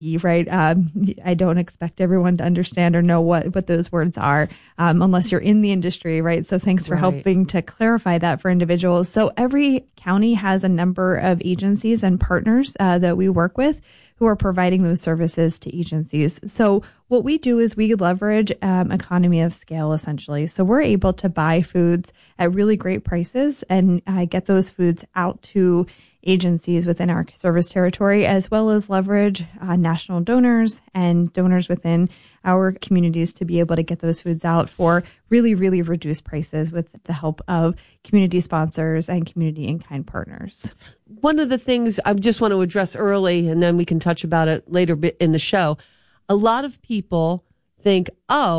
right? I don't expect everyone to understand or know what those words are unless you're in the industry, right? So thanks for helping to clarify that for individuals. So every county has a number of agencies and partners that we work with who are providing those services to agencies. So what we do is we leverage economy of scale, essentially. So we're able to buy foods at really great prices and get those foods out to agencies within our service territory, as well as leverage national donors and donors within our communities to be able to get those foods out for really, really reduced prices with the help of community sponsors and community in-kind partners. One of the things I just want to address early, and then we can touch about it later in the show, a lot of people think,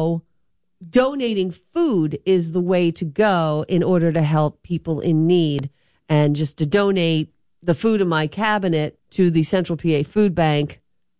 donating food is the way to go in order to help people in need, and just to donate the food in my cabinet to the Central PA Food Bank,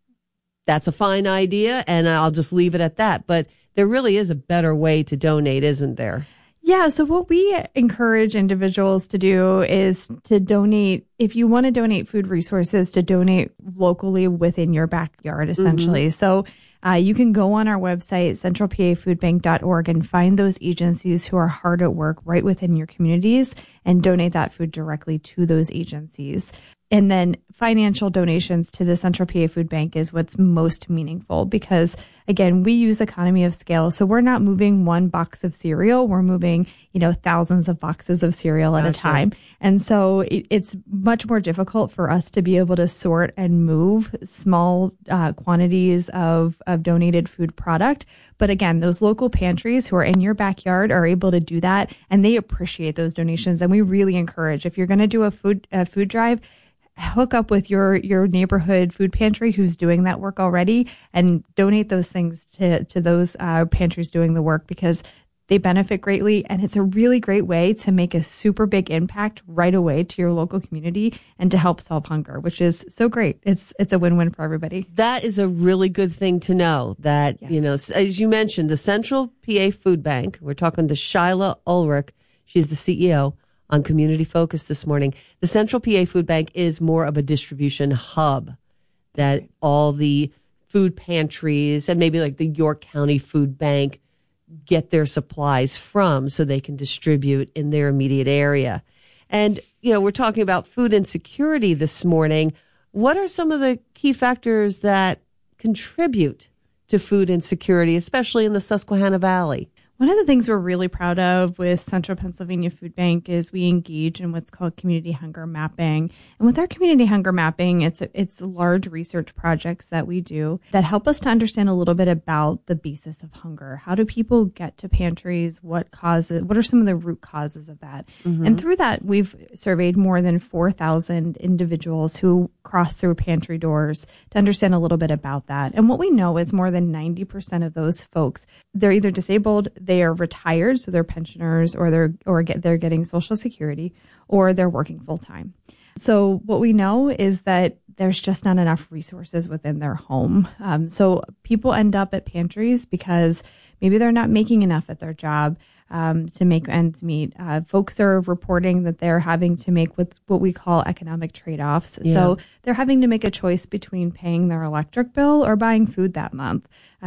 that's a fine idea, and I'll just leave it at that. But there really is a better way to donate, isn't there? Yeah, so what we encourage individuals to do is to donate, if you want to donate food resources, to donate locally within your backyard, essentially. So you can go on our website, centralpafoodbank.org, and find those agencies who are hard at work right within your communities and donate that food directly to those agencies. And then financial donations to the Central PA Food Bank is what's most meaningful because, again, we use economy of scale. So we're not moving one box of cereal. We're moving, thousands of boxes of cereal at a time. And so it's much more difficult for us to be able to sort and move small quantities of donated food product. But again, those local pantries who are in your backyard are able to do that, and they appreciate those donations. And we really encourage, if you're going to do a food drive, hook up with your neighborhood food pantry who's doing that work already and donate those things to those pantries doing the work because they benefit greatly. And it's a really great way to make a super big impact right away to your local community and to help solve hunger, which is so great. It's a win-win for everybody. That is a really good thing to know that, as you mentioned, the Central PA Food Bank, we're talking to Shyla Ulrich. She's the CEO. On Community Focus this morning, the Central PA Food Bank is more of a distribution hub that all the food pantries and maybe like the York County Food Bank get their supplies from so they can distribute in their immediate area. And, we're talking about food insecurity this morning. What are some of the key factors that contribute to food insecurity, especially in the Susquehanna Valley? One of the things we're really proud of with Central Pennsylvania Food Bank is we engage in what's called community hunger mapping. And with our community hunger mapping, it's large research projects that we do that help us to understand a little bit about the basis of hunger. How do people get to pantries? What are some of the root causes of that? Mm-hmm. And through that, we've surveyed more than 4,000 individuals who cross through pantry doors to understand a little bit about that. And what we know is more than 90% of those folks, they're either disabled, they are retired, so they're pensioners, or they're getting Social Security, or they're working full time. So what we know is that there's just not enough resources within their home. So people end up at pantries because maybe they're not making enough at their job to make ends meet. Folks are reporting that they're having to make what we call economic trade-offs. Yeah. So they're having to make a choice between paying their electric bill or buying food that month.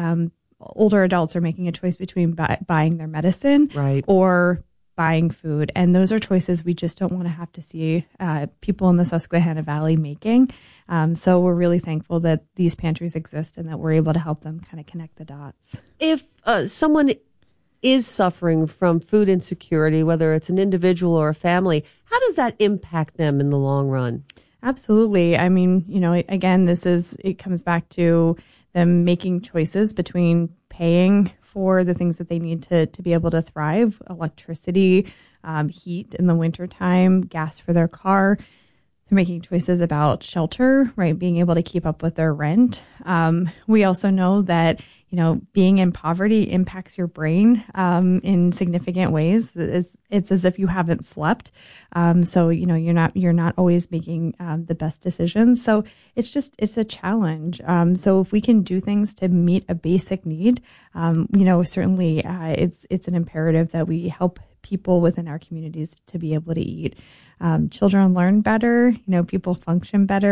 Older adults are making a choice between buying their medicine or buying food. And those are choices we just don't want to have to see people in the Susquehanna Valley making. So we're really thankful that these pantries exist and that we're able to help them kind of connect the dots. If someone is suffering from food insecurity, whether it's an individual or a family, how does that impact them in the long run? Absolutely. I mean, again, it comes back to them making choices between paying for the things that they need to be able to thrive, electricity, heat in the wintertime, gas for their car. They're making choices about shelter, right? Being able to keep up with their rent. We also know that, being in poverty impacts your brain in significant ways. It's as if you haven't slept. So, you're not always making the best decisions. So it's a challenge. So if we can do things to meet a basic need, certainly it's an imperative that we help people within our communities to be able to eat. Children learn better, people function better.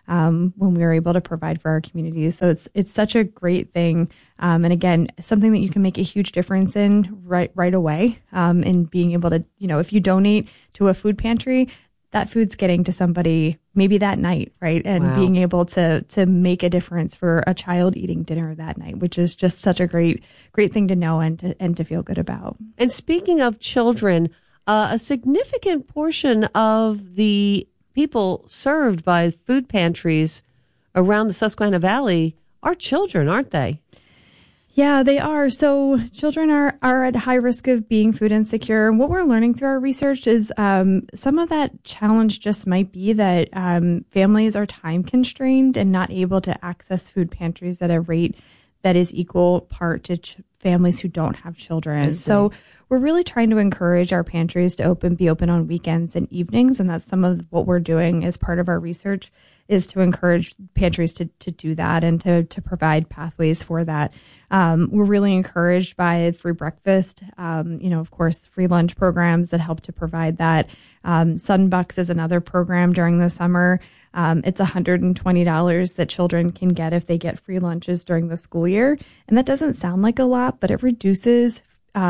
when we were able to provide for our communities. So it's such a great thing. And again, something that you can make a huge difference in right away. In being able to, if you donate to a food pantry, that food's getting to somebody maybe that night, right? And Wow. being able to make a difference for a child eating dinner that night, which is just such a great thing to know and to feel good about. And speaking of children, a significant portion of the people served by food pantries around the Susquehanna Valley are children, aren't they? Yeah, they are. So children are at high risk of being food insecure. And what we're learning through our research is some of that challenge just might be that families are time constrained and not able to access food pantries at a rate that is equal part to families who don't have children. So we're really trying to encourage our pantries to be open on weekends and evenings. And that's some of what we're doing as part of our research, is to encourage pantries to do that and to provide pathways for that. We're really encouraged by free breakfast, of course, free lunch programs that help to provide that. Sunbucks is another program during the summer. It's $120 that children can get if they get free lunches during the school year. And that doesn't sound like a lot, but it reduces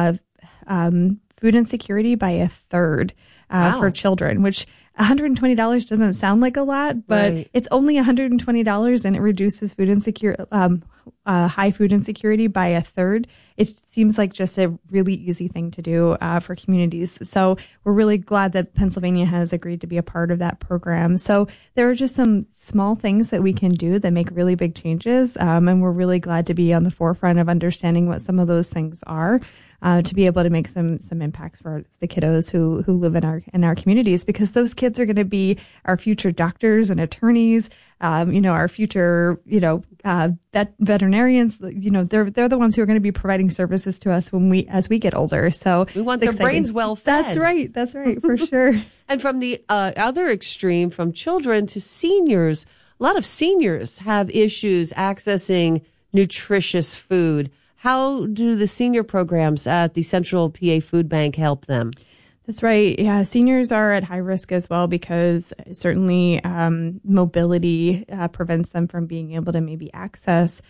food insecurity by a third for children, which $120 doesn't sound like a lot, but It's only $120 and it reduces high food insecurity by a third. It seems like just a really easy thing to do for communities. So we're really glad that Pennsylvania has agreed to be a part of that program. So there are just some small things that we can do that make really big changes. And we're really glad to be on the forefront of understanding what some of those things are. To be able to make some impacts for the kiddos who live in our communities, because those kids are going to be our future doctors and attorneys, our future, veterinarians. They're the ones who are going to be providing services to us as we get older. So we want their brains well fed. That's right, for sure. And from the other extreme, from children to seniors, a lot of seniors have issues accessing nutritious food. How do the senior programs at the Central PA Food Bank help them? That's right. Yeah, seniors are at high risk as well, because certainly mobility prevents them from being able to maybe access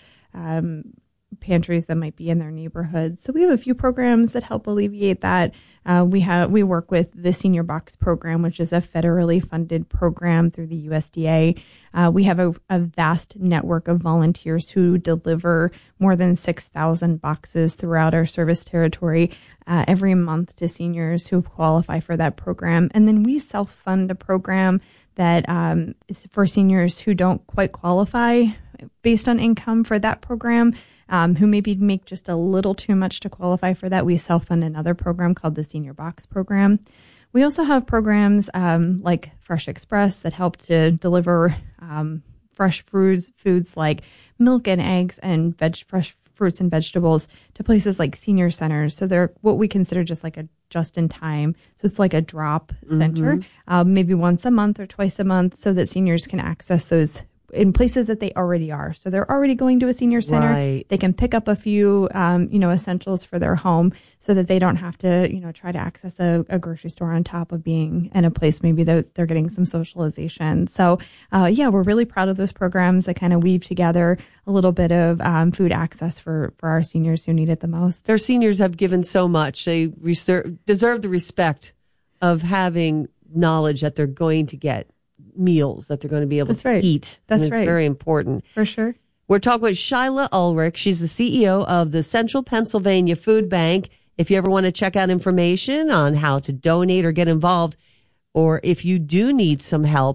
pantries that might be in their neighborhood. So we have a few programs that help alleviate that. We work with the Senior Box program, which is a federally funded program through the USDA. We have a vast network of volunteers who deliver more than 6,000 boxes throughout our service territory every month to seniors who qualify for that program. And then we self-fund a program that is for seniors who don't quite qualify based on income for that program, who maybe make just a little too much to qualify for that. We self-fund another program called the Senior Box program. We also have programs like Fresh Express that help to deliver fresh foods like milk and eggs and fresh fruits and vegetables to places like senior centers. So they're what we consider just like a just-in-time. So it's like a drop center, maybe once a month or twice a month, so that seniors can access those in places that they already are. So they're already going to a senior center. Right. They can pick up a few, essentials for their home, so that they don't have to, try to access a grocery store on top of being in a place maybe they're getting some socialization. So, we're really proud of those programs that kind of weave together a little bit of food access for our seniors who need it the most. Their seniors have given so much. They deserve the respect of having knowledge that they're going to get meals, that they're going to be able to eat. That's and it's right. very important. For sure. We're talking with Shyla Ulrich. She's the CEO of the Central Pennsylvania Food Bank. If you ever want to check out information on how to donate or get involved, or if you do need some help,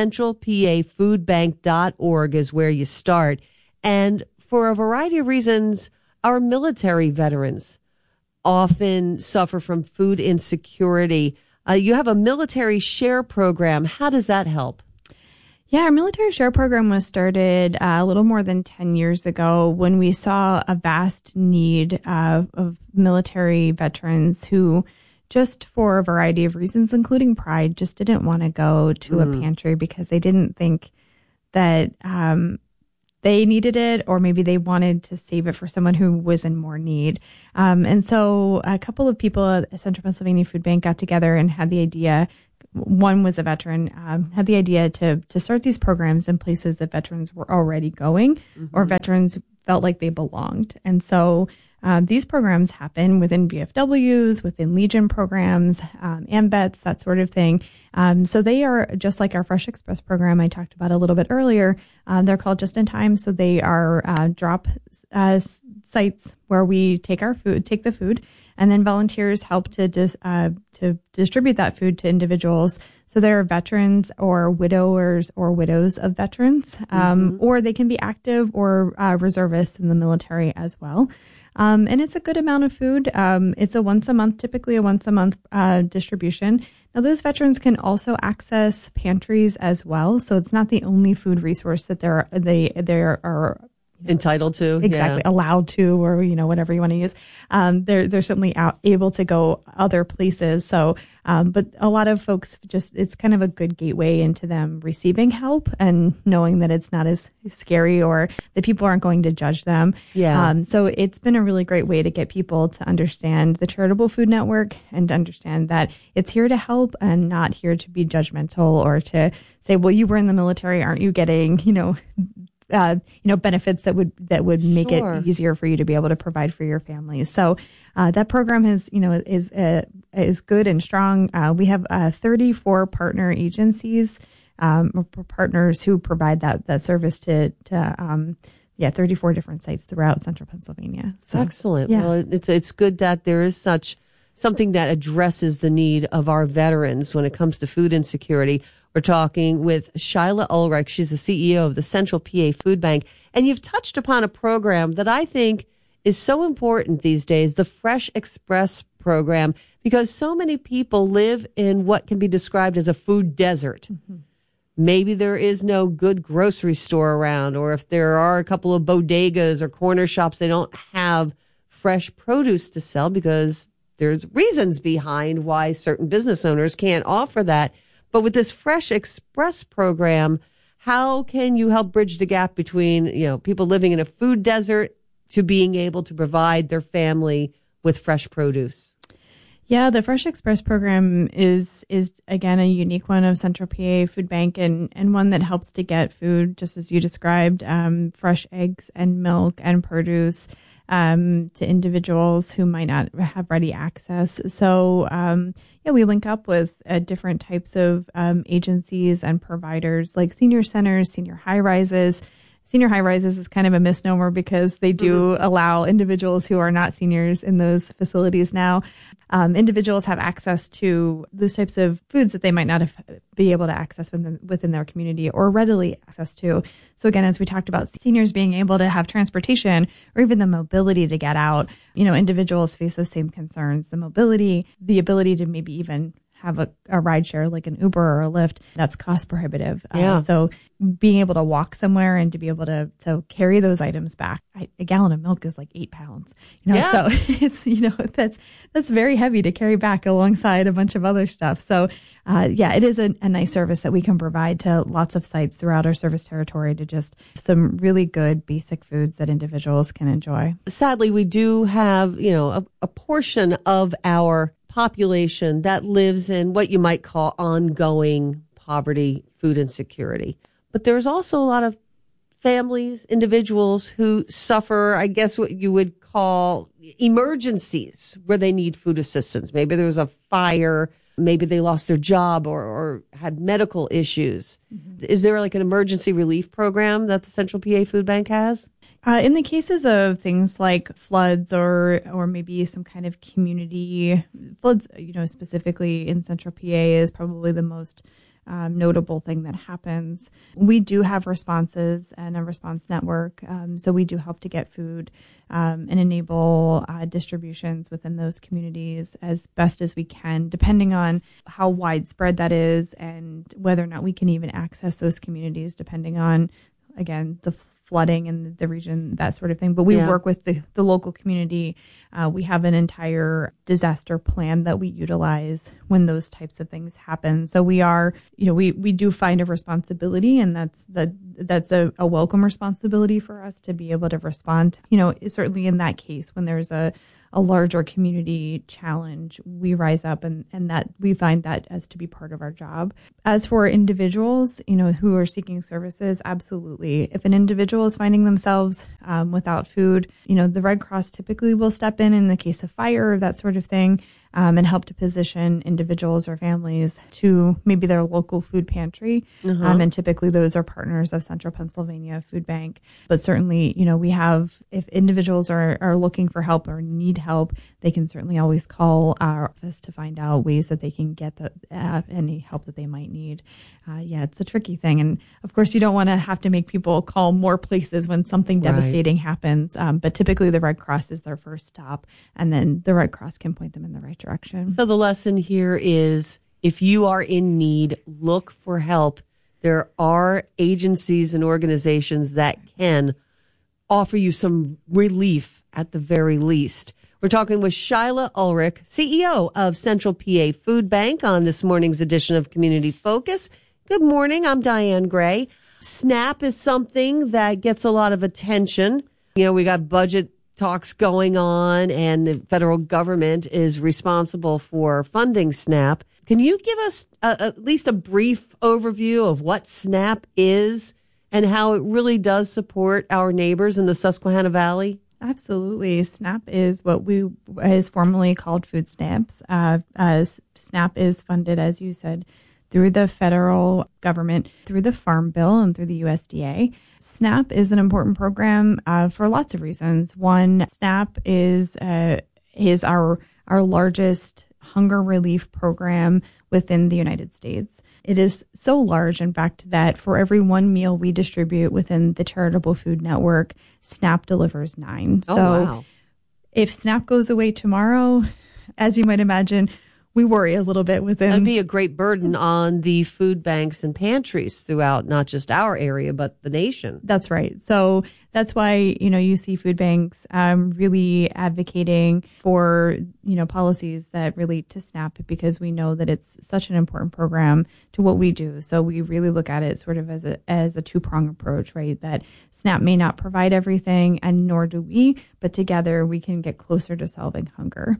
centralpafoodbank.org is where you start. And for a variety of reasons, our military veterans often suffer from food insecurity. You have a military share program. How does that help? Yeah, our military share program was started a little more than 10 years ago when we saw a vast need of military veterans who, just for a variety of reasons, including pride, just didn't want to go to a pantry because they didn't think that they needed it, or maybe they wanted to save it for someone who was in more need. And so a couple of people at Central Pennsylvania Food Bank got together and had the idea one was a veteran, had the idea to start these programs in places that veterans were already going or veterans felt like they belonged. And so these programs happen within VFWs, within Legion programs, AMVETS, that sort of thing. So they are just like our Fresh Express program I talked about a little bit earlier. They're called Just in Time. So they are drop sites where we take the food, and then volunteers help to distribute that food to individuals. So there are veterans or widowers or widows of veterans, or they can be active or reservists in the military as well. And it's a good amount of food. It's typically a once a month distribution. Now, those veterans can also access pantries as well. So it's not the only food resource that they are entitled to, exactly, allowed to, or whatever you want to use. They're certainly able to go other places. So, but a lot of folks it's kind of a good gateway into them receiving help and knowing that it's not as scary or that people aren't going to judge them. Yeah. So it's been a really great way to get people to understand the Charitable Food Network and to understand that it's here to help and not here to be judgmental or to say, well, you were in the military, aren't you getting, benefits that would make it easier for you to be able to provide for your families. So that program is good and strong. We have 34 partner agencies, partners who provide that service to 34 different sites throughout Central Pennsylvania. So, excellent. Yeah. Well, it's good that there is something that addresses the need of our veterans when it comes to food insecurity. We're talking with Shyla Ulrich. She's the CEO of the Central PA Food Bank. And you've touched upon a program that I think is so important these days, the Fresh Express program, because so many people live in what can be described as a food desert. Mm-hmm. Maybe there is no good grocery store around, or if there are a couple of bodegas or corner shops, they don't have fresh produce to sell because there's reasons behind why certain business owners can't offer that. But with this Fresh Express program, how can you help bridge the gap between, people living in a food desert to being able to provide their family with fresh produce? Yeah, the Fresh Express program is again a unique one of Central PA Food Bank and one that helps to get food, just as you described, fresh eggs and milk and produce to individuals who might not have ready access. So, we link up with different types of agencies and providers like senior centers, senior high rises. Senior high rises is kind of a misnomer because they do allow individuals who are not seniors in those facilities now. Individuals have access to those types of foods that they might not be able to access within their community or readily access to. So again, as we talked about seniors being able to have transportation or even the mobility to get out, individuals face those same concerns, the mobility, the ability to maybe even have a ride share like an Uber or a Lyft, that's cost prohibitive. So being able to walk somewhere and to be able to carry those items back, a gallon of milk is like 8 pounds, so it's, that's very heavy to carry back alongside a bunch of other stuff. So, it is a nice service that we can provide to lots of sites throughout our service territory to just some really good basic foods that individuals can enjoy. Sadly, we do have, a portion of our population that lives in what you might call ongoing poverty, food insecurity. But there's also a lot of families, individuals who suffer, I guess, what you would call emergencies where they need food assistance. Maybe there was a fire, maybe they lost their job or had medical issues. Mm-hmm. Is there like an emergency relief program that the Central PA Food Bank has? In the cases of things like floods or maybe some kind of community floods, specifically in Central PA is probably the most notable thing that happens. We do have responses and a response network. So we do help to get food and enable distributions within those communities as best as we can, depending on how widespread that is and whether or not we can even access those communities, depending on, again, the flooding in the region, that sort of thing. But we work with the local community. We have an entire disaster plan that we utilize when those types of things happen. So we are, we do find a responsibility, and that's a welcome responsibility for us to be able to respond. Certainly in that case, when there's a a larger community challenge, we rise up and that we find that as to be part of our job. As for individuals, who are seeking services, absolutely. If an individual is finding themselves without food, the Red Cross typically will step in the case of fire, that sort of thing. And help to position individuals or families to maybe their local food pantry. And typically those are partners of Central Pennsylvania Food Bank. But certainly, we have, if individuals are looking for help or need help, they can certainly always call our office to find out ways that they can get any help that they might need. It's a tricky thing. And of course, you don't want to have to make people call more places when something devastating happens. But typically the Red Cross is their first stop, and then the Red Cross can point them in the right direction. So the lesson here is, if you are in need, look for help. There are agencies and organizations that can offer you some relief at the very least. We're talking with Shyla Ulrich, CEO of Central PA Food Bank, on this morning's edition of Community Focus. Good morning. I'm Diane Gray. SNAP is something that gets a lot of attention. We got budget talks going on, and the federal government is responsible for funding SNAP. Can you give us at least a brief overview of what SNAP is and how it really does support our neighbors in the Susquehanna Valley? Absolutely. SNAP is what is formerly called food stamps. As SNAP is funded, as you said, through the federal government, through the Farm Bill, and through the USDA. SNAP is an important program for lots of reasons. One, SNAP is our largest hunger relief program within the United States. It is so large, in fact, that for every one meal we distribute within the Charitable Food Network, SNAP delivers 9. Wow. If SNAP goes away tomorrow, as you might imagine, we worry a little bit within. That'd be a great burden on the food banks and pantries throughout not just our area, but the nation. That's right. So that's why, you see food banks really advocating for, policies that relate to SNAP, because we know that it's such an important program to what we do. So we really look at it sort of as a two-prong approach, right? That SNAP may not provide everything, and nor do we, but together we can get closer to solving hunger.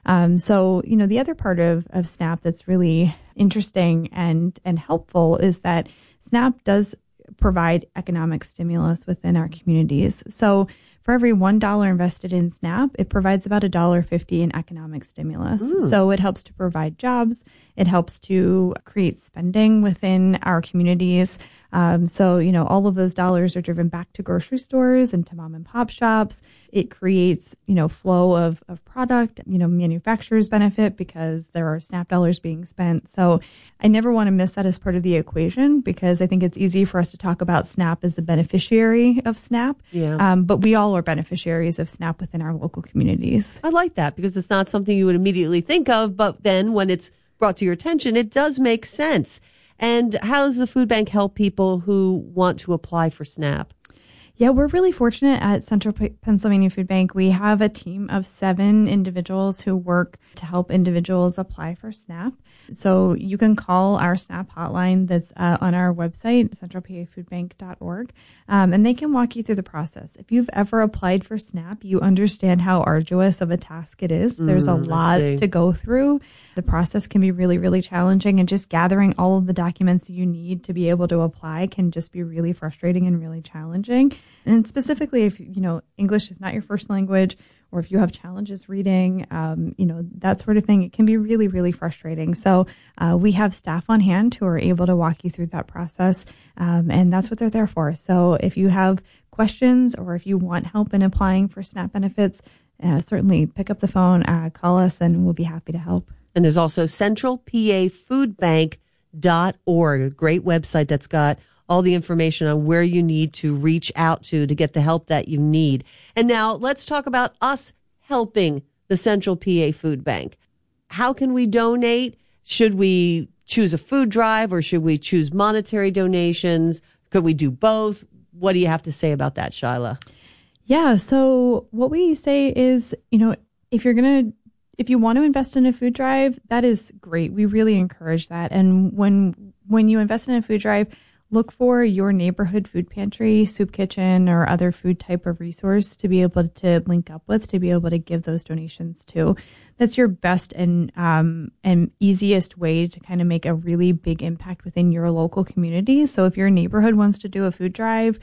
So, the other part of SNAP that's really interesting and helpful is that SNAP does provide economic stimulus within our communities. So for every $1 invested in SNAP, it provides about $1.50 in economic stimulus. So it helps to provide jobs. It helps to create spending within our communities. So, all of those dollars are driven back to grocery stores and to mom and pop shops. It creates, flow of product, manufacturers benefit because there are SNAP dollars being spent. So I never want to miss that as part of the equation, because I think it's easy for us to talk about SNAP as the beneficiary of SNAP. Yeah. But we all are beneficiaries of SNAP within our local communities. I like that, because it's not something you would immediately think of, but then when it's brought to your attention, it does make sense. And how does the food bank help people who want to apply for SNAP? Yeah, we're really fortunate at Central Pennsylvania Food Bank. We have a team of 7 individuals who work to help individuals apply for SNAP. So you can call our SNAP hotline that's on our website, centralpafoodbank.org, and they can walk you through the process. If you've ever applied for SNAP, you understand how arduous of a task it is. There's a lot to go through. The process can be really, really challenging, and just gathering all of the documents you need to be able to apply can just be really frustrating and really challenging. And specifically, if English is not your first language, or if you have challenges reading, that sort of thing, it can be really, really frustrating. So we have staff on hand who are able to walk you through that process, and that's what they're there for. So if you have questions, or if you want help in applying for SNAP benefits, certainly pick up the phone, call us, and we'll be happy to help. And there's also centralpafoodbank.org, a great website that's got all the information on where you need to reach out to get the help that you need. And now let's talk about us helping the Central PA Food Bank. How can we donate? Should we choose a food drive, or should we choose monetary donations? Could we do both? What do you have to say about that, Shyla? Yeah, so what we say is, if you want to invest in a food drive, that is great. We really encourage that. And when you invest in a food drive, look for your neighborhood food pantry, soup kitchen, or other food type of resource to be able to link up with, to be able to give those donations to. That's your best and easiest way to kind of make a really big impact within your local community. So if your neighborhood wants to do a food drive,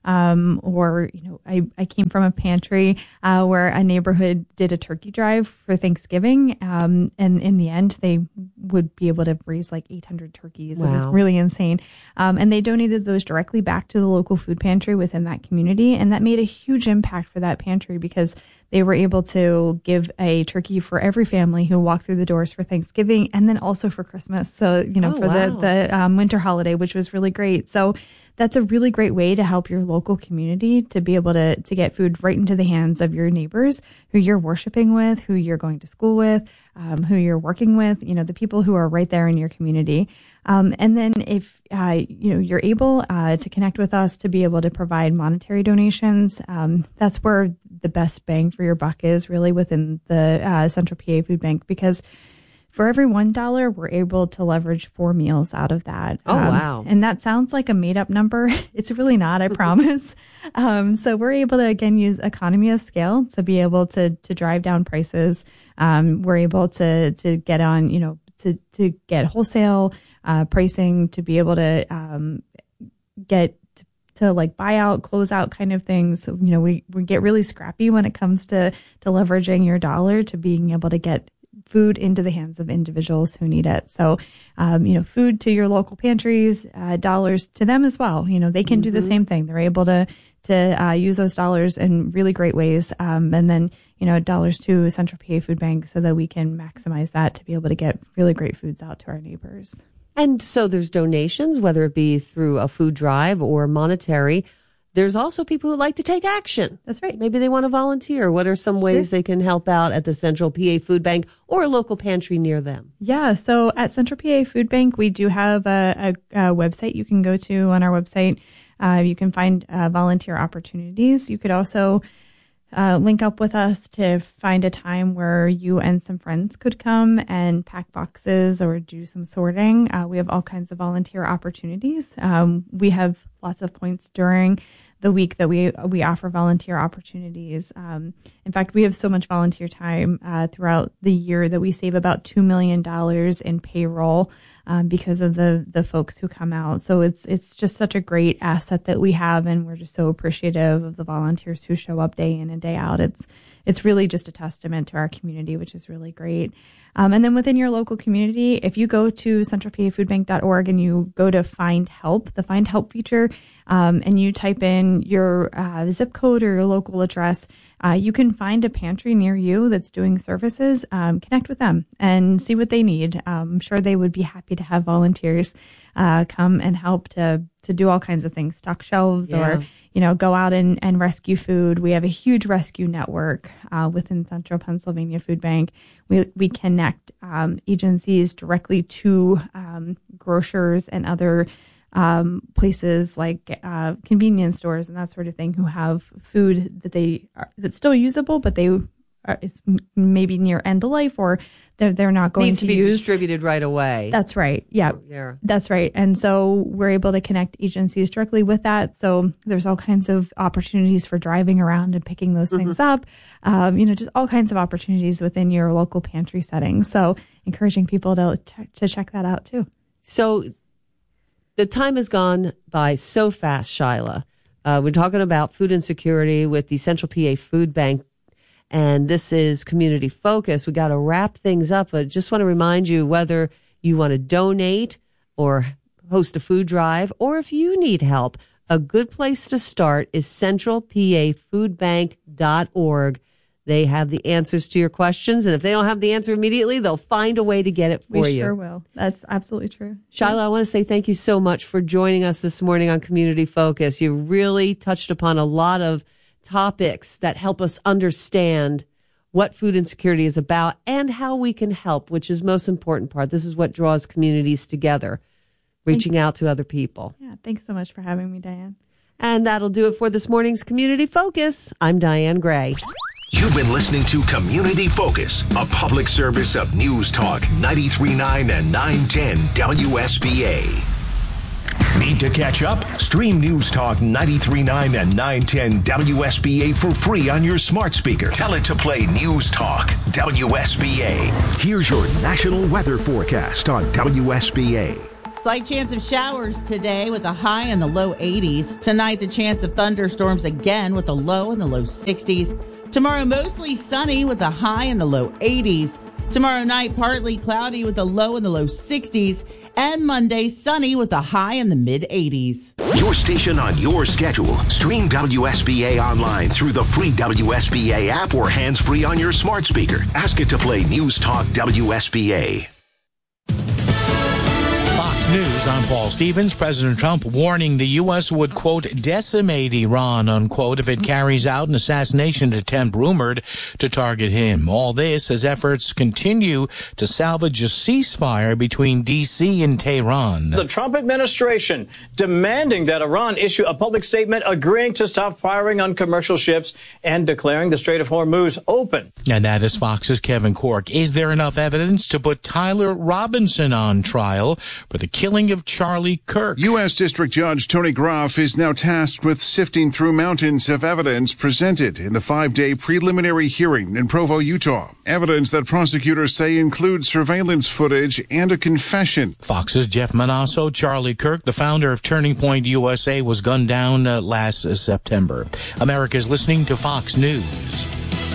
or, I came from a pantry where a neighborhood did a turkey drive for Thanksgiving. And in the end, they would be able to raise like 800 turkeys. Wow. It was really insane. And they donated those directly back to the local food pantry within that community. And that made a huge impact for that pantry because they were able to give a turkey for every family who walked through the doors for Thanksgiving and then also for Christmas. So, for the winter holiday, which was really great. So that's a really great way to help your local community to be able to get food right into the hands of your neighbors who you're worshiping with, who you're going to school with, who you're working with, the people who are right there in your community. And then if, you're able to connect with us to be able to provide monetary donations, that's where the best bang for your buck is really within the Central PA Food Bank, because for every $1, we're able to leverage 4 meals out of that. Oh, wow. And that sounds like a made up number. It's really not, I promise. So we're able to, again, use economy of scale to be able to drive down prices. We're able to get on, to get wholesale pricing, to be able to get to like buy out, close out kind of things. So, we get really scrappy when it comes to leveraging your dollar to being able to get food into the hands of individuals who need it. So, food to your local pantries, dollars to them as well. They can do the same thing. They're able to use those dollars in really great ways. And then, dollars to Central PA Food Bank so that we can maximize that to be able to get really great foods out to our neighbors. And so there's donations, whether it be through a food drive or monetary. There's also people who like to take action. That's right. Maybe they want to volunteer. What are some ways they can help out at the Central PA Food Bank or a local pantry near them? Yeah, so at Central PA Food Bank, we do have a website you can go to on our website. You can find volunteer opportunities. You could also link up with us to find a time where you and some friends could come and pack boxes or do some sorting. We have all kinds of volunteer opportunities. We have lots of points during the week that we offer volunteer opportunities. In fact, we have so much volunteer time throughout the year that we save about $2 million in payroll because of the folks who come out. So it's just such a great asset that we have, and we're just so appreciative of the volunteers who show up day in and day out. It's really just a testament to our community, which is really great. And then within your local community, if you go to centralpafoodbank.org and you go to Find Help, the Find Help feature, and you type in your zip code or your local address, you can find a pantry near you that's doing services. Connect with them and see what they need. I'm sure they would be happy to have volunteers come and help to do all kinds of things, stock shelves or go out and rescue food. We have a huge rescue network within Central Pennsylvania Food Bank. We connect agencies directly to grocers and other places like convenience stores and that sort of thing who have food that's still usable, but it's maybe near end of life or they're not going needs to be distributed right away. That's right. Yeah, that's right. And so we're able to connect agencies directly with that. So there's all kinds of opportunities for driving around and picking those things up. Just all kinds of opportunities within your local pantry setting. So encouraging people to check that out too. So the time has gone by so fast, Shyla. We're talking about food insecurity with the Central PA Food Bank, and this is Community Focus. We got to wrap things up, but just want to remind you whether you want to donate or host a food drive, or if you need help, a good place to start is centralpafoodbank.org. They have the answers to your questions, and if they don't have the answer immediately, they'll find a way to get it for you. We sure will. That's absolutely true. Shyla, I want to say thank you so much for joining us this morning on Community Focus. You really touched upon a lot of topics that help us understand what food insecurity is about and how we can help, which is most important part. This is what draws communities together, reaching out to other people. Yeah, thanks so much for having me, Diane. And that'll do it for this morning's Community Focus. I'm Diane Gray. You've been listening to Community Focus, a public service of News Talk 93.9 and 910 WSBA. Need to catch up? Stream News Talk 93.9 and 910 WSBA for free on your smart speaker. Tell it to play News Talk WSBA. Here's your national weather forecast on WSBA. Slight chance of showers today with a high in the low 80s. Tonight, the chance of thunderstorms again with a low in the low 60s. Tomorrow, mostly sunny with a high in the low 80s. Tomorrow night, partly cloudy with a low in the low 60s. And Monday, sunny with a high in the mid 80s. Your station on your schedule. Stream WSBA online through the free WSBA app or hands-free on your smart speaker. Ask it to play News Talk WSBA. Fox News, I'm Paul Stevens. President Trump warning the U.S. would, quote, decimate Iran, unquote, if it carries out an assassination attempt rumored to target him. All this as efforts continue to salvage a ceasefire between D.C. and Tehran. The Trump administration demanding that Iran issue a public statement agreeing to stop firing on commercial ships and declaring the Strait of Hormuz open. And that is Fox's Kevin Corke. Is there enough evidence to put Tyler Robinson on trial for the killing of Charlie Kirk? U.S. District Judge Tony Groff is now tasked with sifting through mountains of evidence presented in the 5-day preliminary hearing in Provo, Utah. Evidence that prosecutors say includes surveillance footage and a confession. Fox's Jeff Manasso. Charlie Kirk, the founder of Turning Point USA, was gunned down last September. America's listening to Fox News.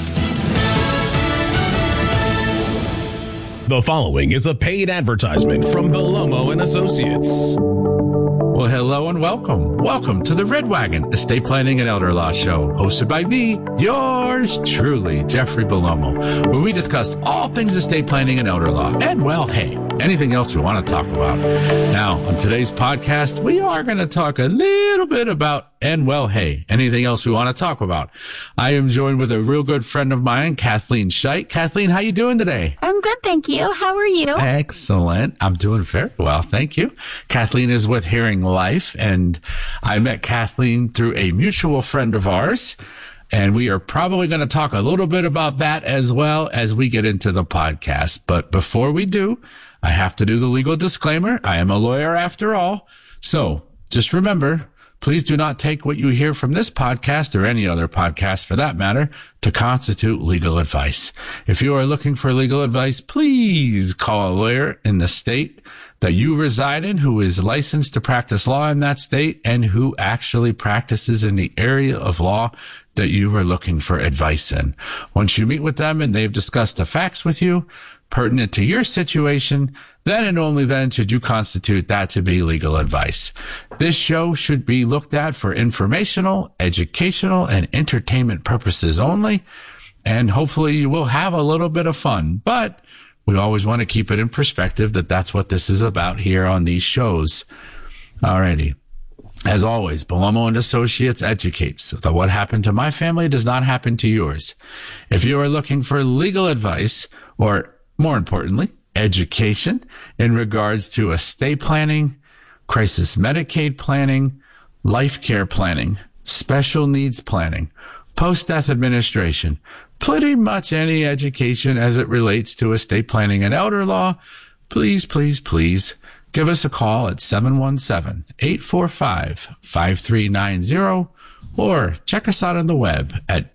The following is a paid advertisement from Belomo and Associates. Well, hello and welcome. Welcome to the Red Wagon Estate Planning and Elder Law Show, hosted by me, yours truly, Jeffrey Belomo, where we discuss all things estate planning and elder law, and, well, hey, anything else we want to talk about. Now, on today's podcast, we are going to talk a little bit about, and, well, hey, anything else we want to talk about. I am joined with a real good friend of mine, Kathleen Scheidt. Kathleen, how you doing today? I'm good, thank you. How are you? Excellent. I'm doing very well, thank you. Kathleen is with Hearing Life, and I met Kathleen through a mutual friend of ours, and we are probably going to talk a little bit about that as well as we get into the podcast. But before we do, I have to do the legal disclaimer. I am a lawyer after all. So just remember, please do not take what you hear from this podcast or any other podcast for that matter to constitute legal advice. If you are looking for legal advice, please call a lawyer in the state that you reside in who is licensed to practice law in that state and who actually practices in the area of law that you are looking for advice in. Once you meet with them and they've discussed the facts with you pertinent to your situation, then and only then should you constitute that to be legal advice. This show should be looked at for informational, educational, and entertainment purposes only, and hopefully you will have a little bit of fun. But we always want to keep it in perspective that that's what this is about here on these shows. Alrighty. As always, Belomo and Associates educates so that what happened to my family does not happen to yours. If you are looking for legal advice, or more importantly, education in regards to estate planning, crisis Medicaid planning, life care planning, special needs planning, post-death administration, pretty much any education as it relates to estate planning and elder law, please, please, please give us a call at 717-845-5390 or check us out on the web at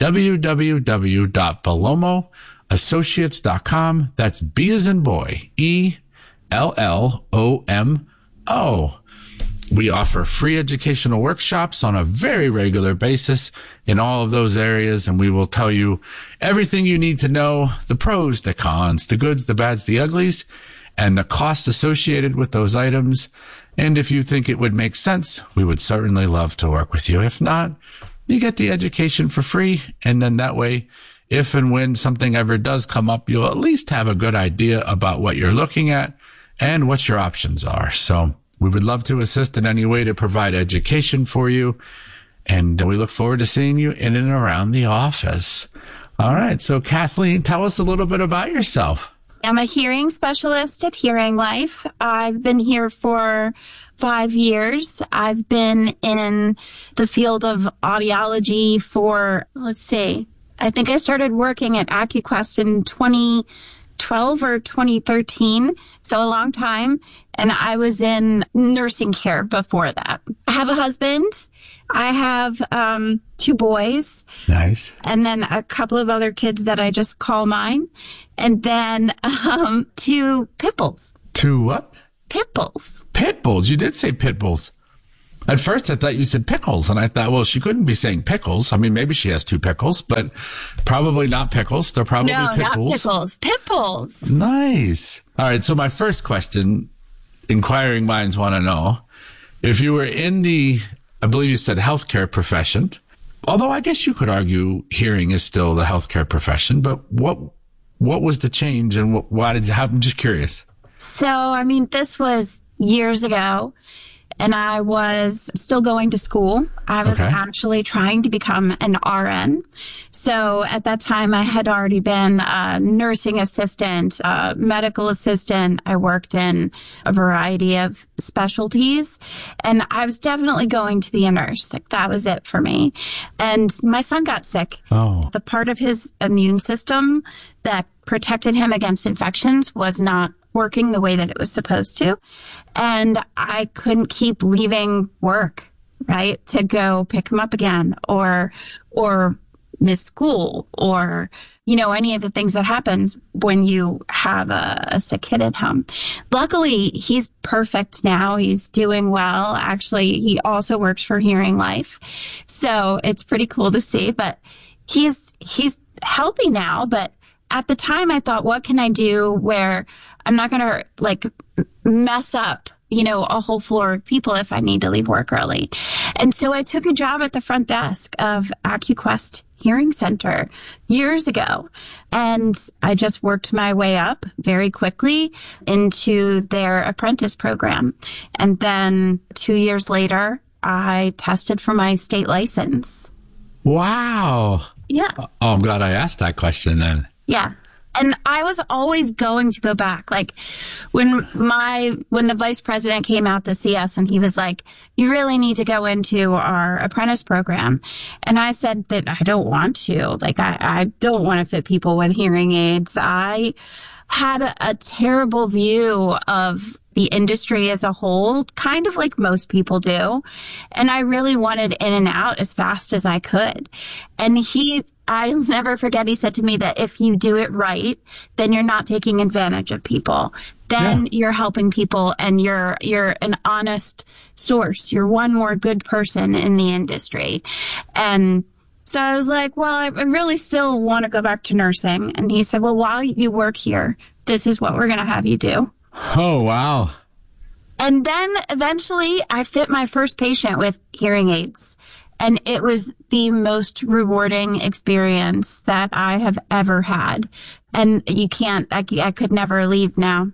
www.belomoassociates.com. That's B as in boy, ELLOMO. We offer free educational workshops on a very regular basis in all of those areas, and we will tell you everything you need to know, the pros, the cons, the goods, the bads, the uglies, and the costs associated with those items. And if you think it would make sense, we would certainly love to work with you. If not, you get the education for free, and then that way, if and when something ever does come up, you'll at least have a good idea about what you're looking at and what your options are. So we would love to assist in any way to provide education for you, and we look forward to seeing you in and around the office. All right, so Kathleen, tell us a little bit about yourself. I'm a hearing specialist at Hearing Life. I've been here for 5 years. I've been in the field of audiology for, I think I started working at AccuQuest in 2010. 2012 or 2013, so a long time. And I was in nursing care before that. I have a husband. I have 2 boys. Nice. And then a couple of other kids that I just call mine. And then 2 pit bulls. 2 what? Pit bulls. Pit bulls. You did say pit bulls. At first, I thought you said pickles, and I thought, well, she couldn't be saying pickles. I mean, maybe she has 2 pickles, but probably not pickles. They're probably pit bulls. No, not pickles. Pit bulls. Nice. All right, so my first question, inquiring minds want to know, if you were in the, I believe you said healthcare profession, although I guess you could argue hearing is still the healthcare profession, but what was the change and why did you have, I'm just curious. So, I mean, this was years ago. And I was still going to school. I was actually trying to become an RN. So at that time, I had already been a nursing assistant, a medical assistant. I worked in a variety of specialties. And I was definitely going to be a nurse. Like, that was it for me. And my son got sick. Oh. The part of his immune system that protected him against infections was not working the way that it was supposed to. And I couldn't keep leaving work, right, to go pick him up again or miss school or, any of the things that happens when you have a sick kid at home. Luckily, he's perfect now. He's doing well. Actually, he also works for Hearing Life. So it's pretty cool to see, but he's healthy now. But at the time I thought, what can I do where I'm not going to mess up, a whole floor of people if I need to leave work early. And so I took a job at the front desk of AccuQuest Hearing Center years ago. And I just worked my way up very quickly into their apprentice program. And then 2 years later, I tested for my state license. Wow. Yeah. Oh, I'm glad I asked that question then. Yeah. And I was always going to go back. Like when the vice president came out to see us and he was like, you really need to go into our apprentice program. And I said that I don't want to. Like, I don't want to fit people with hearing aids. I had a terrible view of the industry as a whole, kind of like most people do. And I really wanted in and out as fast as I could. And I'll never forget, he said to me that if you do it right, then you're not taking advantage of people. Then you're helping people and you're an honest source. You're one more good person in the industry. And so I was like, well, I really still want to go back to nursing. And he said, well, while you work here, this is what we're going to have you do. Oh, wow. And then eventually I fit my first patient with hearing aids. And it was the most rewarding experience that I have ever had. And I could never leave now.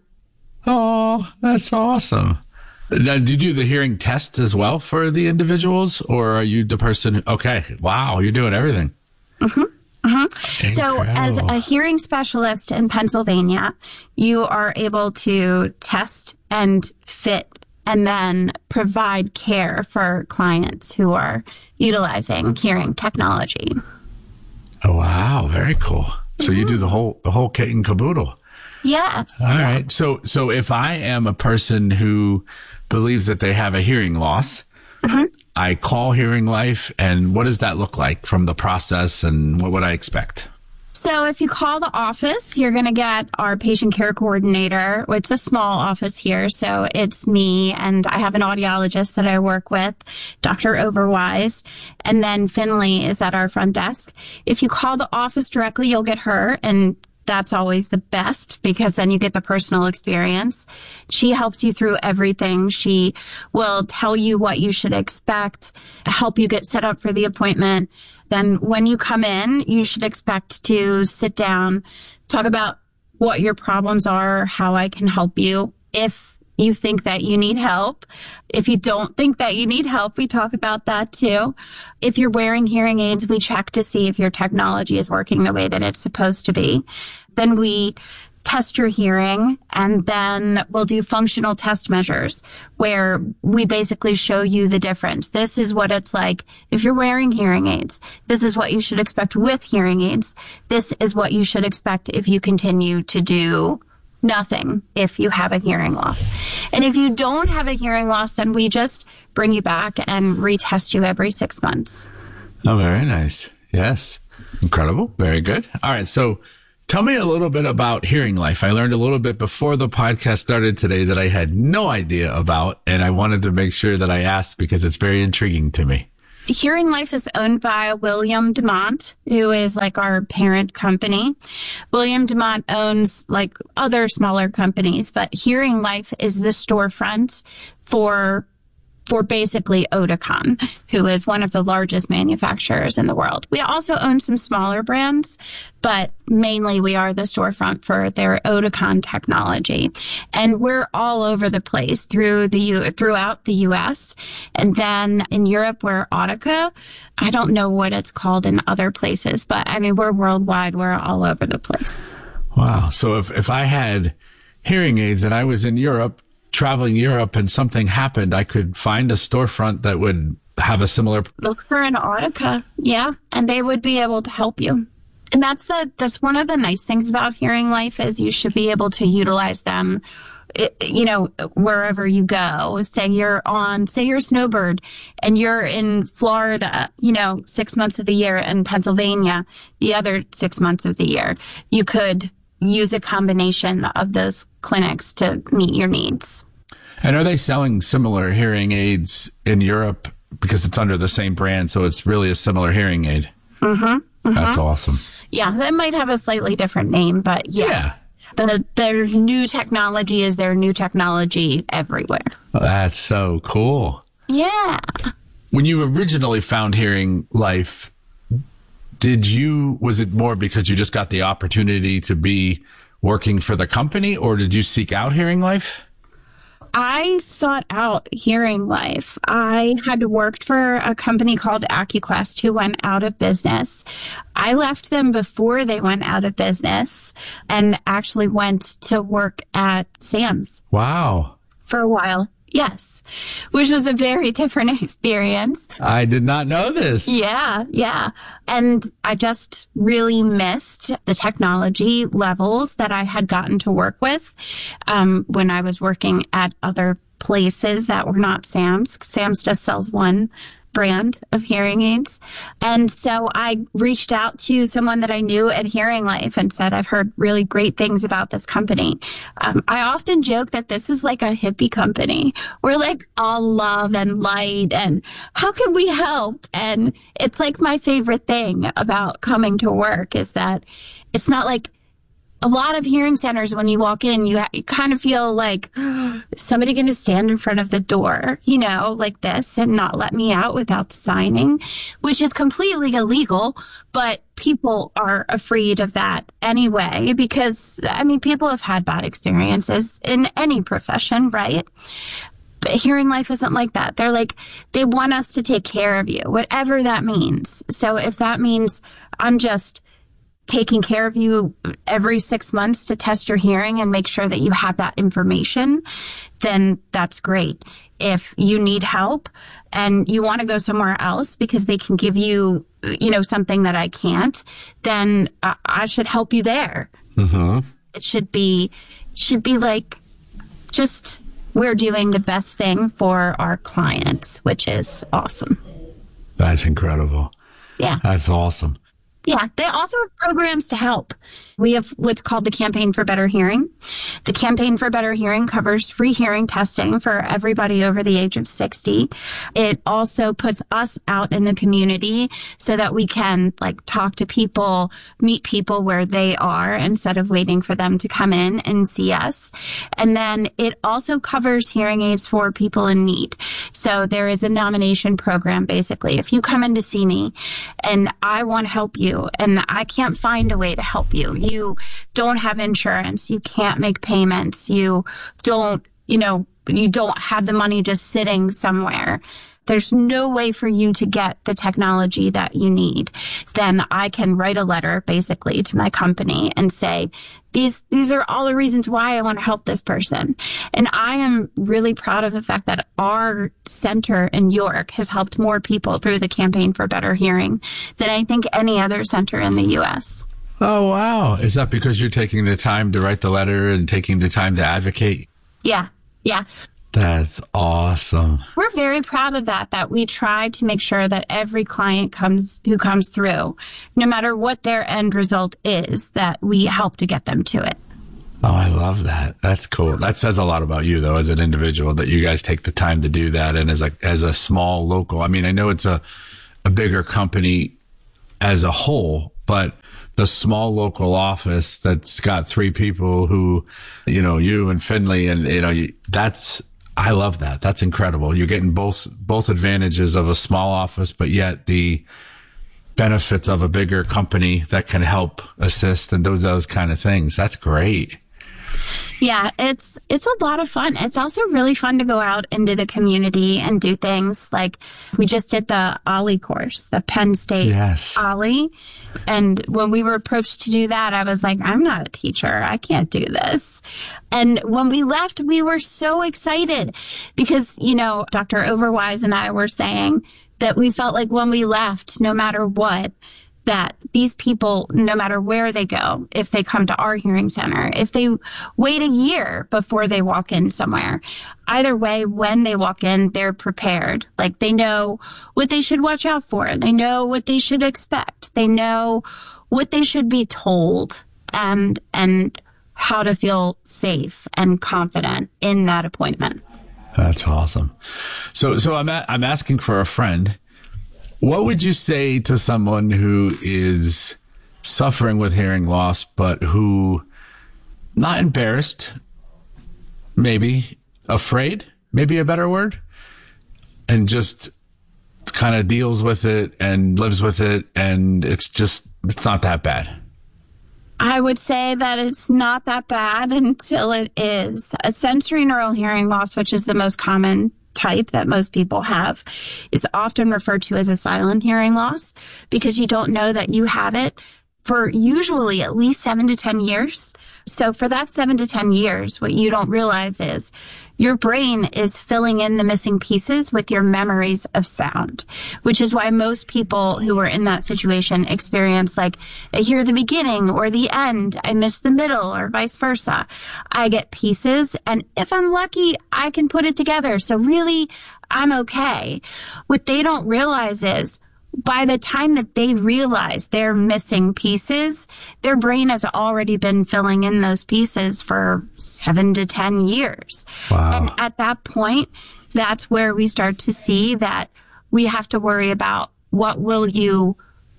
Oh, that's awesome. Now, do you do the hearing test as well for the individuals? Or are you the person wow, you're doing everything. Mm-hmm. Mm-hmm. So as a hearing specialist in Pennsylvania, you are able to test and fit and then provide care for clients who are utilizing hearing technology. Oh, wow. Very cool. So you do the whole kit and caboodle. Yes. All right. So if I am a person who believes that they have a hearing loss, I call Hearing Life, and what does that look like from the process, and what would I expect? So if you call the office, you're going to get our patient care coordinator. It's a small office here, so it's me, and I have an audiologist that I work with, Dr. Overwise, and then Finley is at our front desk. If you call the office directly, you'll get her, and that's always the best because then you get the personal experience. She helps you through everything. She will tell you what you should expect, help you get set up for the appointment. Then when you come in, you should expect to sit down, talk about what your problems are, how I can help you. If you think that you need help. If you don't think that you need help, we talk about that too. If you're wearing hearing aids, we check to see if your technology is working the way that it's supposed to be. Then we test your hearing, and then we'll do functional test measures where we basically show you the difference. This is what it's like if you're wearing hearing aids. This is what you should expect with hearing aids. This is what you should expect if you continue to do nothing if you have a hearing loss. And if you don't have a hearing loss, then we just bring you back and retest you every 6 months. Oh, very nice. Yes. Incredible. Very good. All right. So tell me a little bit about Hearing Life. I learned a little bit before the podcast started today that I had no idea about, and I wanted to make sure that I asked because it's very intriguing to me. Hearing Life is owned by William Demant, who is like our parent company. William Demant owns like other smaller companies, but Hearing Life is the storefront for basically Oticon, who is one of the largest manufacturers in the world. We also own some smaller brands, but mainly we are the storefront for their Oticon technology. And we're all over the place throughout the US. And then in Europe, we're Audica. I don't know what it's called in other places, but I mean, we're worldwide. We're all over the place. Wow. So if I had hearing aids and I was in Europe, traveling Europe, and something happened, I could find a storefront that would have a similar. Look for an Audica, yeah, and they would be able to help you. And that's one of the nice things about Hearing Life is you should be able to utilize them, wherever you go. Say you're a snowbird and you're in Florida, 6 months of the year, and Pennsylvania the other 6 months of the year. You could use a combination of those clinics to meet your needs. And are they selling similar hearing aids in Europe because it's under the same brand, so it's really a similar hearing aid? Mm-hmm. Mm-hmm. That's awesome. Yeah, that might have a slightly different name, but yes. Yeah. Their new technology is their new technology everywhere. That's so cool. Yeah. When you originally found Hearing Life, was it more because you just got the opportunity to be working for the company, or did you seek out Hearing Life? I sought out Hearing Life. I had worked for a company called AccuQuest who went out of business. I left them before they went out of business and actually went to work at Sam's. Wow. For a while. Yes, which was a very different experience. I did not know this. Yeah. And I just really missed the technology levels that I had gotten to work with when I was working at other places that were not Sam's. Sam's just sells one brand of hearing aids. And so I reached out to someone that I knew at Hearing Life and said, I've heard really great things about this company. I often joke that this is like a hippie company. We're like all love and light and how can we help? And it's like my favorite thing about coming to work is that it's not like a lot of hearing centers, when you walk in, you kind of feel like somebody going to stand in front of the door, like this and not let me out without signing, which is completely illegal. But people are afraid of that anyway, because, people have had bad experiences in any profession, right? But Hearing Life isn't like that. They're like, they want us to take care of you, whatever that means. So if that means I'm just taking care of you every 6 months to test your hearing and make sure that you have that information, then that's great. If you need help and you want to go somewhere else because they can give you, something that I can't, then I should help you there. Mm-hmm. It should be like just we're doing the best thing for our clients, which is awesome. That's incredible. Yeah. That's awesome. Yeah, they also have programs to help. We have what's called the Campaign for Better Hearing. The Campaign for Better Hearing covers free hearing testing for everybody over the age of 60. It also puts us out in the community so that we can talk to people, meet people where they are instead of waiting for them to come in and see us. And then it also covers hearing aids for people in need. So there is a nomination program, basically. If you come in to see me and I want to help you, and I can't find a way to help you. You don't have insurance. You can't make payments. You don't have the money just sitting somewhere. there's no way for you to get the technology that you need, then I can write a letter basically to my company and say, these are all the reasons why I want to help this person. And I am really proud of the fact that our center in York has helped more people through the Campaign for Better Hearing than I think any other center in the U.S. Oh, wow. Is that because you're taking the time to write the letter and taking the time to advocate? Yeah. That's awesome. We're very proud of that we try to make sure that every client who comes through, no matter what their end result is, that we help to get them to it. Oh, I love that. That's cool. That says a lot about you, though, as an individual, that you guys take the time to do that. And as a small local, I mean, I know it's a bigger company as a whole, but the small local office that's got 3 people who, you and Finley, and, I love that. That's incredible. You're getting both advantages of a small office, but yet the benefits of a bigger company that can help assist and do those kind of things. That's great. Yeah, it's a lot of fun. It's also really fun to go out into the community and do things like we just did the OLLI course, the Penn State OLLI. And when we were approached to do that, I was like, I'm not a teacher. I can't do this. And when we left, we were so excited because, Dr. Overwise and I were saying that we felt like when we left, no matter what, that these people, no matter where they go, if they come to our hearing center, if they wait a year before they walk in somewhere, either way, when they walk in, they're prepared. Like they know what they should watch out for. They know what they should expect. They know what they should be told and how to feel safe and confident in that appointment. That's awesome. So I'm asking for a friend. What would you say to someone who is suffering with hearing loss, but who not embarrassed, maybe afraid, maybe a better word, and just kind of deals with it and lives with it, and it's not that bad? I would say that it's not that bad until it is. A sensorineural hearing loss, which is the most common type that most people have, is often referred to as a silent hearing loss because you don't know that you have it for usually at least 7 to 10 years. So for that 7 to 10 years, what you don't realize is your brain is filling in the missing pieces with your memories of sound, which is why most people who are in that situation experience like, I hear the beginning or the end, I miss the middle, or vice versa. I get pieces, and if I'm lucky, I can put it together. So really, I'm okay. What they don't realize is by the time that they realize they're missing pieces, their brain has already been filling in those pieces for 7 to 10 years. Wow. And at that point, that's where we start to see that we have to worry about what will you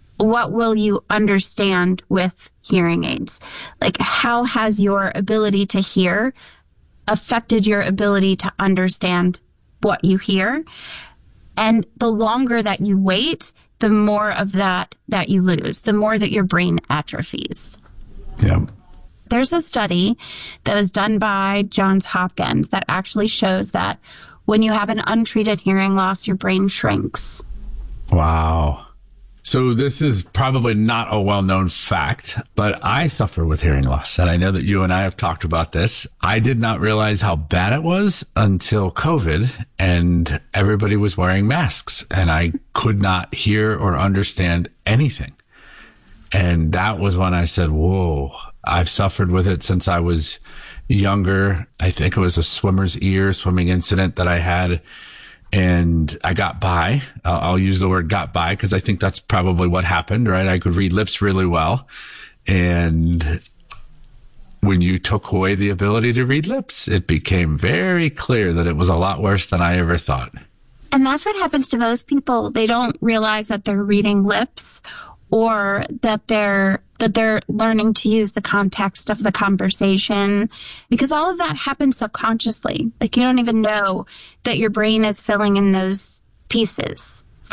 understand with hearing aids? Like, how has your ability to hear affected your ability to understand what you hear? And the longer that you wait, the more of that you lose, the more that your brain atrophies. Yeah. There's a study that was done by Johns Hopkins that actually shows that when you have an untreated hearing loss, your brain shrinks. Wow. So this is probably not a well-known fact, but I suffer with hearing loss. And I know that you and I have talked about this. I did not realize how bad it was until COVID and everybody was wearing masks and I could not hear or understand anything. And that was when I said, whoa, I've suffered with it since I was younger. I think it was a swimming incident that I had. And I got by. I'll use the word got by because I think that's probably what happened, right? I could read lips really well. And when you took away the ability to read lips, it became very clear that it was a lot worse than I ever thought. And that's what happens to most people. They don't realize that they're reading lips or that they're learning to use the context of the conversation, because all of that happens subconsciously. Like, you don't even know that your brain is filling in those pieces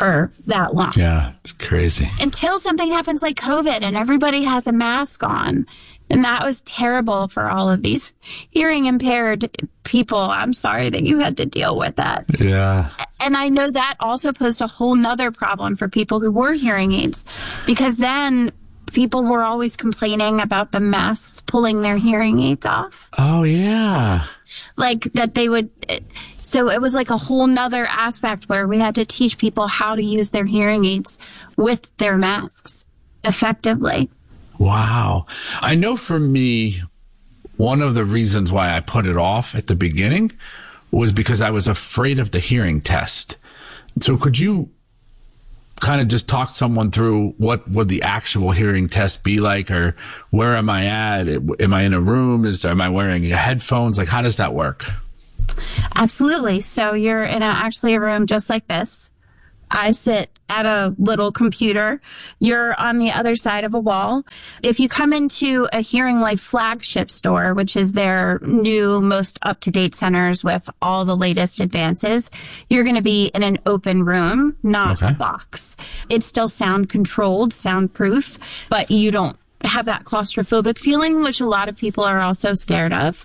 for that long. Yeah, it's crazy. Until something happens like COVID and everybody has a mask on. And that was terrible for all of these hearing impaired people. I'm sorry that you had to deal with that. Yeah. And I know that also posed a whole nother problem for people who were hearing aids, because then people were always complaining about the masks pulling their hearing aids off. Oh, yeah. Like that they would. So it was like a whole nother aspect where we had to teach people how to use their hearing aids with their masks effectively. Wow. I know for me, one of the reasons why I put it off at the beginning was because I was afraid of the hearing test. So could you kind of just talk someone through what would the actual hearing test be like, or where am I at? Am I in a room? Am I wearing headphones? Like, how does that work? Absolutely. So you're in actually a room just like this. I sit at a little computer. You're on the other side of a wall. If you come into a Hearing Life flagship store, which is their new, most up-to-date centers with all the latest advances, you're going to be in an open room, not a box. It's still sound controlled, soundproof, but you don't have that claustrophobic feeling, which a lot of people are also scared of.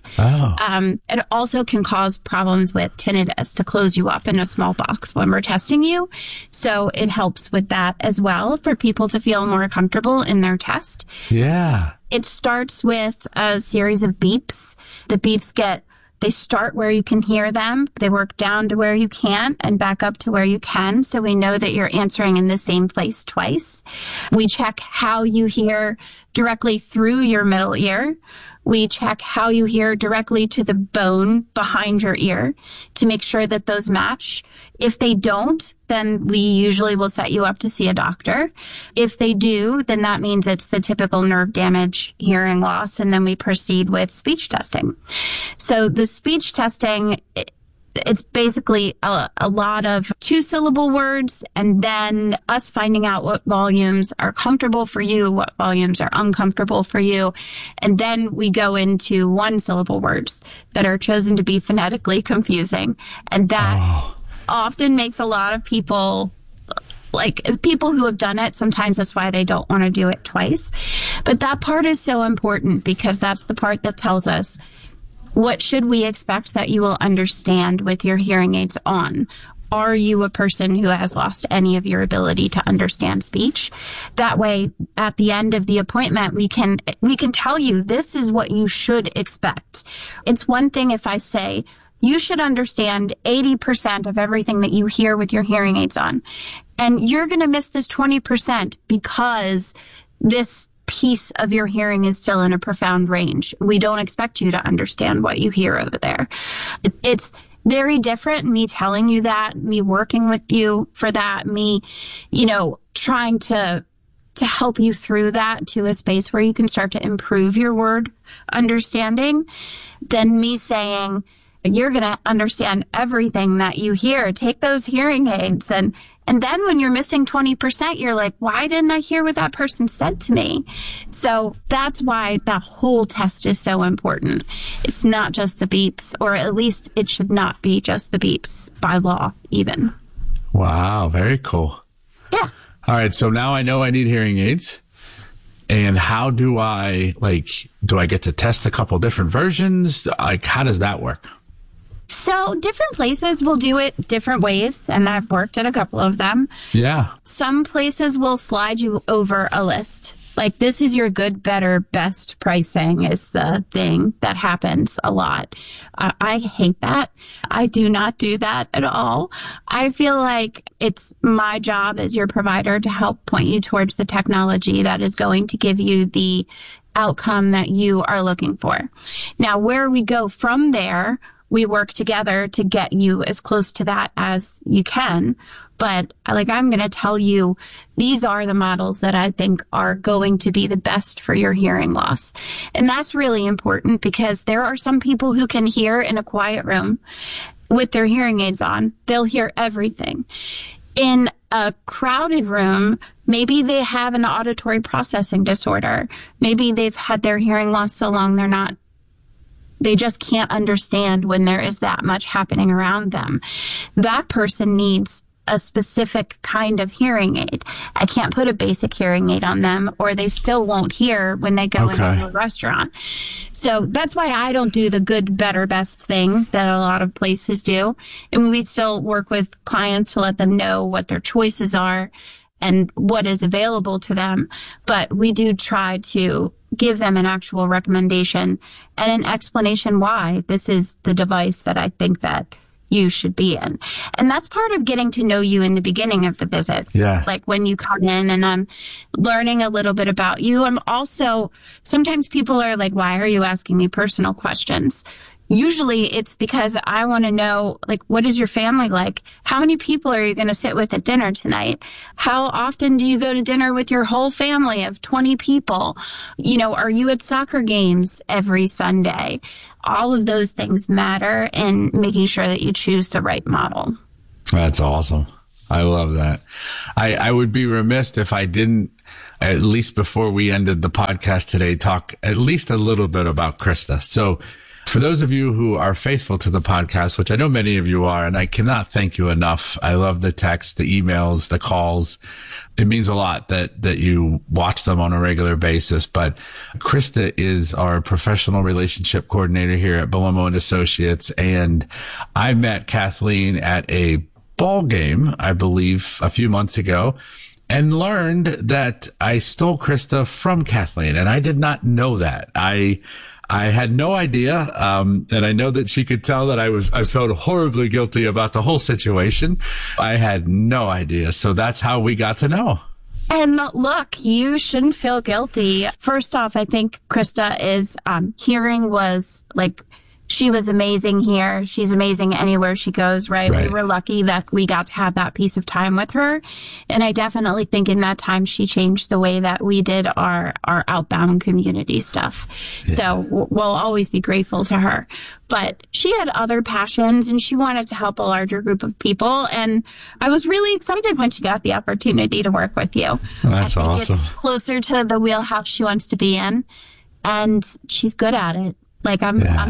It also can cause problems with tinnitus to close you up in a small box when we're testing you. So it helps with that as well for people to feel more comfortable in their test. Yeah. It starts with a series of beeps. The beeps they start where you can hear them. They work down to where you can't and back up to where you can. So we know that you're answering in the same place twice. We check how you hear directly through your middle ear. We check how you hear directly to the bone behind your ear to make sure that those match. If they don't, then we usually will set you up to see a doctor. If they do, then that means it's the typical nerve damage, hearing loss, and then we proceed with speech testing. So the speech testing, it's basically a lot of 2-syllable words, and then us finding out what volumes are comfortable for you, what volumes are uncomfortable for you. And then we go into 1-syllable words that are chosen to be phonetically confusing. And that often makes a lot of people, like people who have done it, sometimes that's why they don't want to do it twice. But that part is so important because that's the part that tells us, what should we expect that you will understand with your hearing aids on? Are you a person who has lost any of your ability to understand speech? That way, at the end of the appointment, we can tell you this is what you should expect. It's one thing if I say, you should understand 80% of everything that you hear with your hearing aids on. And you're going to miss this 20% because this piece of your hearing is still in a profound range. We don't expect you to understand what you hear over there. It's very different, me telling you that, me working with you for that, me, trying to help you through that to a space where you can start to improve your word understanding, than me saying, you're going to understand everything that you hear. Take those hearing aids. And then when you're missing 20%, you're like, why didn't I hear what that person said to me? So that's why that whole test is so important. It's not just the beeps, or at least it should not be just the beeps by law even. Wow, very cool. Yeah. All right, so now I know I need hearing aids. And how do I get to test a couple different versions? Like, how does that work? So different places will do it different ways, and I've worked at a couple of them. Yeah. Some places will slide you over a list. Like, this is your good, better, best pricing is the thing that happens a lot. I hate that. I do not do that at all. I feel like it's my job as your provider to help point you towards the technology that is going to give you the outcome that you are looking for. Now, where we go from there, we work together to get you as close to that as you can. But I'm going to tell you, these are the models that I think are going to be the best for your hearing loss. And that's really important because there are some people who can hear in a quiet room with their hearing aids on. They'll hear everything. In a crowded room, maybe they have an auditory processing disorder. Maybe they've had their hearing loss so long they just can't understand when there is that much happening around them. That person needs a specific kind of hearing aid. I can't put a basic hearing aid on them, or they still won't hear when they go into a restaurant. So that's why I don't do the good, better, best thing that a lot of places do. And we still work with clients to let them know what their choices are and what is available to them. But we do try to give them an actual recommendation and an explanation why this is the device that I think that you should be in. And that's part of getting to know you in the beginning of the visit. Yeah. Like when you come in and I'm learning a little bit about you. I'm also, sometimes people are like, why are you asking me personal questions? Usually it's because I want to know, like, what is your family like? How many people are you going to sit with at dinner tonight? How often do you go to dinner with your whole family of 20 people? You know, are you at soccer games every Sunday? All of those things matter in making sure that you choose the right model. That's awesome. I love that. I would be remiss if I didn't, at least before we ended the podcast today, talk at least a little bit about Krista. So, for those of you who are faithful to the podcast, which I know many of you are, and I cannot thank you enough. I love the texts, the emails, the calls. It means a lot that you watch them on a regular basis. But Krista is our professional relationship coordinator here at Belomo & Associates. And I met Kathleen at a ball game, I believe, a few months ago, and learned that I stole Krista from Kathleen. And I did not know that. I had no idea, and I know that she could tell that I felt horribly guilty about the whole situation. I had no idea. So that's how we got to know. And look, you shouldn't feel guilty. First off, I think Krista is, hearing was like, she was amazing here. She's amazing anywhere she goes, right? We were lucky that we got to have that piece of time with her. And I definitely think in that time, she changed the way that we did our outbound community stuff. Yeah. So we'll always be grateful to her. But she had other passions and she wanted to help a larger group of people. And I was really excited when she got the opportunity to work with you. That's awesome. I think it's closer to the wheelhouse she wants to be in. And she's good at it. Like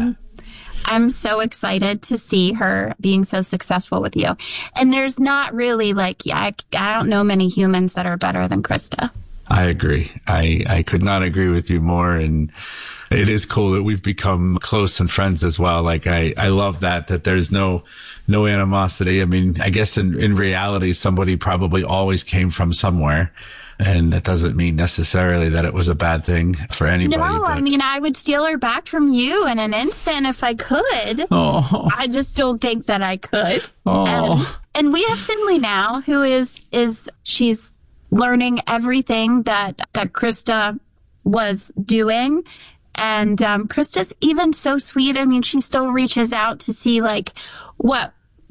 I'm so excited to see her being so successful with you. And there's not really like, I don't know many humans that are better than Krista. I agree. I could not agree with you more. And it is cool that we've become close and friends as well. Like I love that there's no animosity. I mean, I guess in reality, somebody probably always came from somewhere. And that doesn't mean necessarily that it was a bad thing for anybody. No, I mean, I would steal her back from you in an instant if I could. Oh. I just don't think that I could. Oh. And we have Finley now, who she's learning everything that Krista was doing. And Krista's even so sweet. I mean, she still reaches out to see like what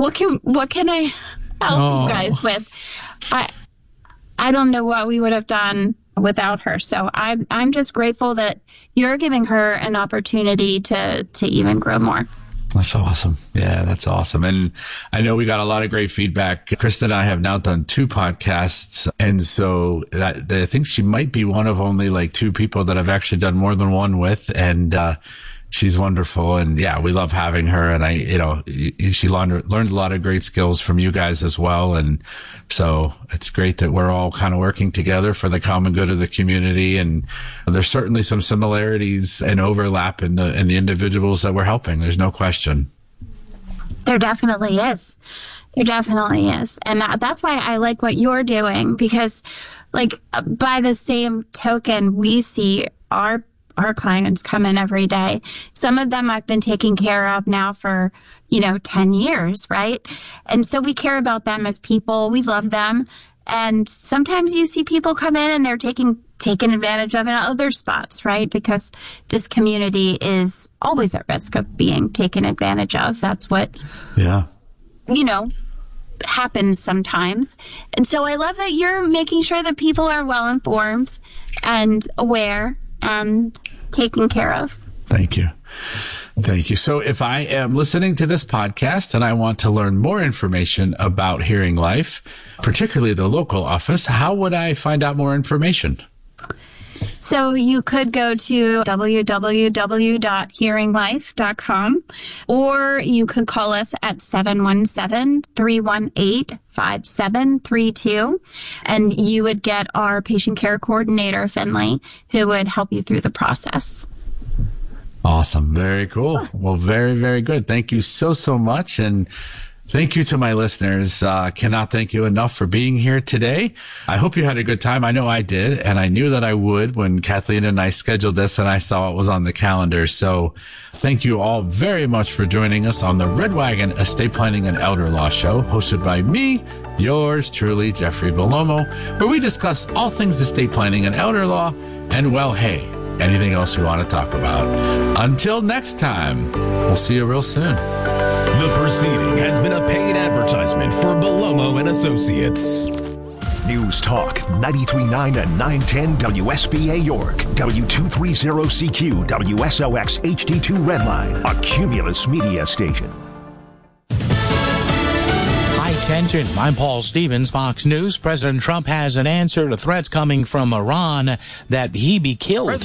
can I help you guys with? I don't know what we would have done without her. So I'm just grateful that you're giving her an opportunity to even grow more. That's awesome. Yeah, that's awesome. And I know we got a lot of great feedback. Krista and I have now done 2 podcasts. And so I think she might be one of only like 2 people that I've actually done more than one with. And, she's wonderful. And yeah, we love having her. And she learned a lot of great skills from you guys as well. And so it's great that we're all kind of working together for the common good of the community. And there's certainly some similarities and overlap in the individuals that we're helping. There's no question. There definitely is. There definitely is. And that's why I like what you're doing, because like by the same token, we see our clients come in every day. Some of them I've been taking care of now for, 10 years, right? And so we care about them as people. We love them. And sometimes you see people come in and they're taken advantage of in other spots, right? Because this community is always at risk of being taken advantage of. That's what, happens sometimes. And so I love that you're making sure that people are well informed and aware and taken care of. Thank you. Thank you. So if I am listening to this podcast and I want to learn more information about Hearing Life, particularly the local office, how would I find out more information? So you could go to www.hearinglife.com, or you could call us at 717-318-5732, and you would get our patient care coordinator, Finley, who would help you through the process. Awesome. Very cool. Well, very, very good. Thank you so much. And thank you to my listeners. Cannot thank you enough for being here today. I hope you had a good time. I know I did, and I knew that I would when Kathleen and I scheduled this and I saw it was on the calendar. So thank you all very much for joining us on the Red Wagon Estate Planning and Elder Law Show, hosted by me, yours truly, Jeffrey Bellomo, where we discuss all things estate planning and elder law, and, well, hey, anything else you want to talk about. Until next time, we'll see you real soon. The proceeding has been a paid advertisement for Bellomo and Associates. News Talk 93.9 and 910 WSBA York, W230CQ, WSOX HD2 Redline, a Cumulus media station. Attention, I'm Paul Stevens, Fox News. President Trump has an answer to threats coming from Iran that he be killed.